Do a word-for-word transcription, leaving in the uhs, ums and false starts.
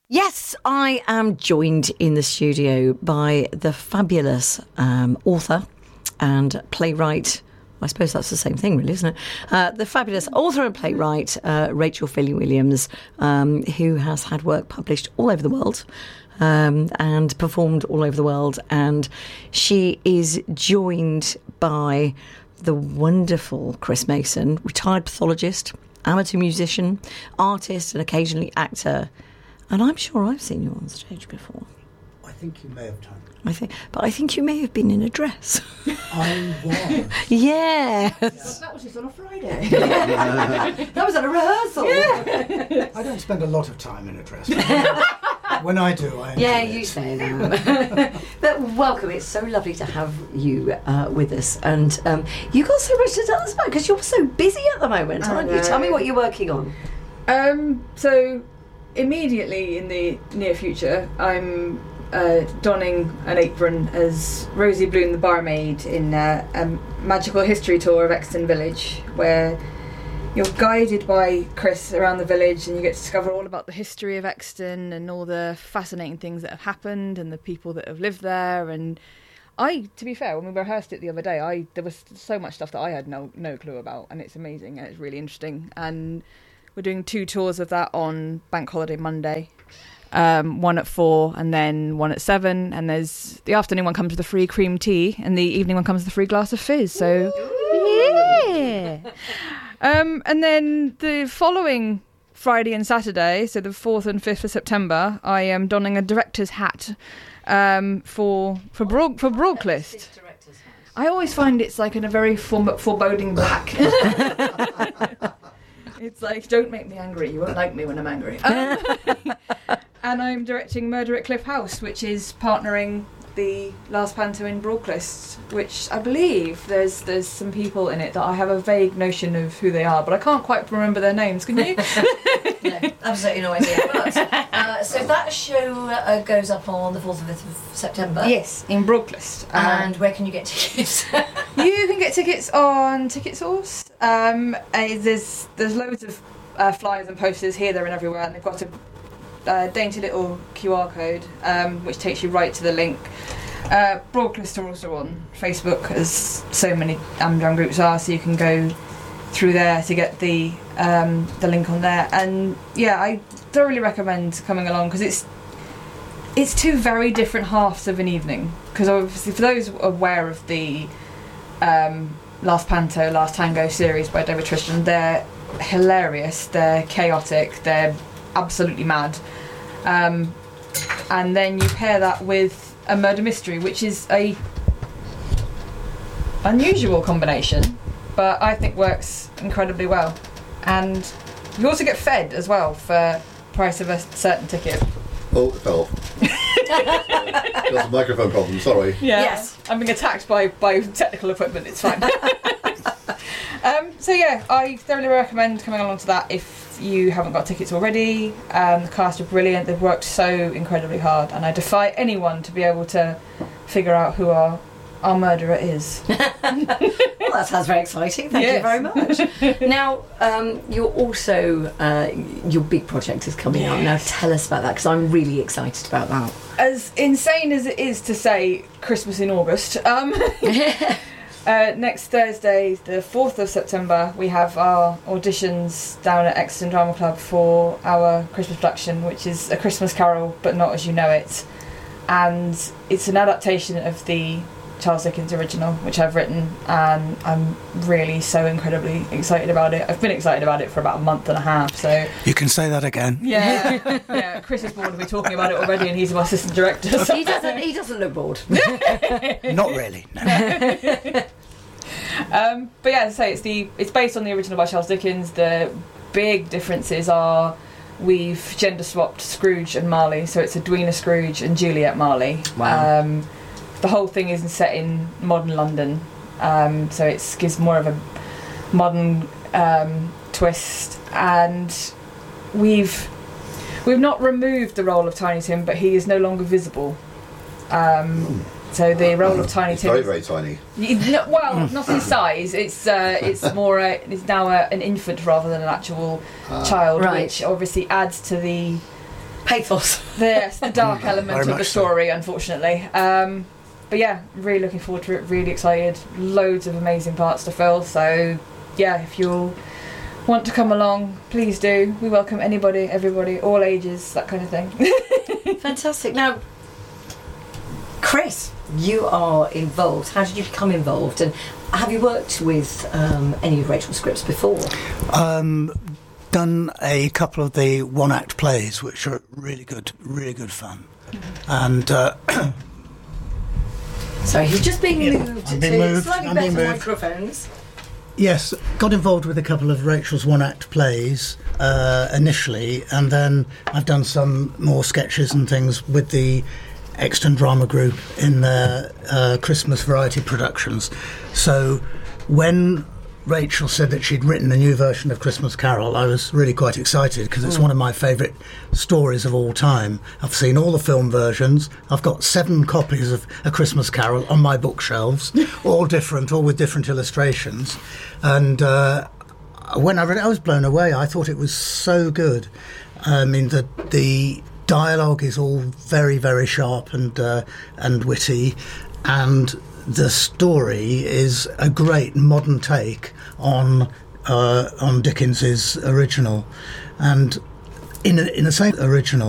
Yes, I am joined in the studio by the fabulous um, author and playwright. I suppose that's the same thing, really, isn't it? Uh, the fabulous author and playwright, uh, Rachel Filling-Williams, um, who has had work published all over the world um, and performed all over the world. And she is joined by the wonderful Chris Mason, retired pathologist, amateur musician, artist, and occasionally actor. And I'm sure I've seen you on stage before. I think you may have done. I think, but I think you may have been in a dress. I was. Yes. That was just on a Friday. That was at a rehearsal. Yeah. I don't spend a lot of time in a dress. When I do, I enjoy Yeah, it. you say that. But welcome. It's so lovely to have you uh, with us. And um, you got so much to tell us about because you're so busy at the moment, I aren't you? know. Tell me what you're working on. Um, so, immediately in the near future, I'm uh, donning an apron as Rosie Bloom, the barmaid, in uh, a magical history tour of Exton Village, where you're guided by Chris around the village and you get to discover all about the history of Exton and all the fascinating things that have happened and the people that have lived there. And I, to be fair, when we rehearsed it the other day, I there was so much stuff that I had no no clue about, and it's amazing and it's really interesting. And we're doing two tours of that on Bank Holiday Monday, um, one at four and then one at seven. And there's the afternoon one comes with a free cream tea, and the evening one comes with a free glass of fizz. So yeah. Um, and then the following Friday and Saturday, so the fourth and fifth of September, I am donning a director's hat um, for for Broad, for Broadclist. I always find it's like in a very foreb- foreboding black. It's like, don't make me angry, you won't like me when I'm angry. Um, and I'm directing Murder at Cliff House, which is partnering the Last Panto in Broadclist, which I believe there's there's some people in it that I have a vague notion of who they are, but I can't quite remember their names. Can you? No, absolutely no idea. But, uh, so that show uh, goes up on the fourth and fifth of September. Yes, in Broadclist. Um, And where can you get tickets? You can get tickets on Ticket Source. Um, uh, there's there's loads of uh, flyers and posters here, there, and everywhere, and they've got a uh, dainty little Q R code um, which takes you right to the link. Uh, Broadclist are also on Facebook, as so many Amjam groups are, so you can go through there to get the um, the link on there. And yeah, I thoroughly recommend coming along because it's it's two very different halves of an evening. Because obviously, for those aware of the um, Last Panto, Last Tango series by David Tristan, they're hilarious, they're chaotic, they're absolutely mad. Um, and then you pair that with a murder mystery, which is a unusual combination, but I think works incredibly well. And you also get fed as well for price of a certain ticket. Oh, it fell off. That's a microphone problem, sorry. Yeah. Yes. I'm being attacked by, by technical equipment, it's fine. um, so yeah, I thoroughly recommend coming along to that if you haven't got tickets already. Um, the cast are brilliant, they've worked so incredibly hard, and I defy anyone to be able to figure out who our, our murderer is. Well, that sounds very exciting. Thank Yes. you very much. Now, um, you're also, uh, your big project is coming out. Now, tell us about that, because I'm really excited about that. As insane as it is to say Christmas in August, um, uh, next Thursday, the fourth of September, we have our auditions down at Exton Drama Club for our Christmas production, which is A Christmas Carol, but Not As You Know It. And it's an adaptation of the Charles Dickens original, which I've written, and I'm really so incredibly excited about it. I've been excited about it for about a month and a half, so... You can say that again. Yeah, yeah. Chris is bored of me talking about it already, and he's my assistant director. So. He doesn't. He doesn't look bored. Not really, no. Um, but yeah, as I say, it's the it's based on the original by Charles Dickens. The big differences are we've gender swapped Scrooge and Marley, so it's Edwina Scrooge and Juliet Marley. Wow. Um, the whole thing is set in modern London, um, so it gives more of a modern um, twist. And we've we've not removed the role of Tiny Tim, but he is no longer visible. Um, so the role of Tiny It's Tim, very, very tiny. You- no, well, not in size. It's uh, it's more a, it's now a, an infant rather than an actual Ah. child, Right. which obviously adds to the Pathos. the, yes, the dark element Very of the much so. story, unfortunately. Um, but yeah, really looking forward to it. Really excited. Loads of amazing parts to fill. So yeah, if you want to come along, please do. We welcome anybody, everybody, all ages, that kind of thing. Fantastic. Now, Chris, you are involved. How did you become involved? And have you worked with um, any of Rachel's scripts before? Um, done a couple of the one-act plays, which are really good, really good fun. Mm-hmm. And uh, Sorry, he's just being Yeah, moved I'm to being moved, slightly I'm better being moved. microphones. yes, got involved with a couple of Rachel's one-act plays uh, initially, and then I've done some more sketches and things with the Exton Drama Group in their uh, Christmas variety productions. So when Rachel said that she'd written a new version of Christmas Carol, I was really quite excited because it's mm. one of my favourite stories of all time. I've seen all the film versions. I've got seven copies of A Christmas Carol on my bookshelves, all different, all with different illustrations. And uh, when I read it, I was blown away. I thought it was so good. I mean, the the dialogue is all very, very sharp and uh, and witty, and the story is a great modern take on uh, on Dickens's original, and in a, in the same original.